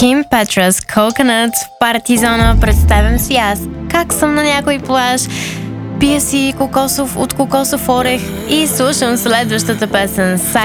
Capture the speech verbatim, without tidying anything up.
Kim Petras, Coconut, в Партизона. Представям си аз как съм на някой плаж, пия си кокосов от кокосов орех и слушам следващата песен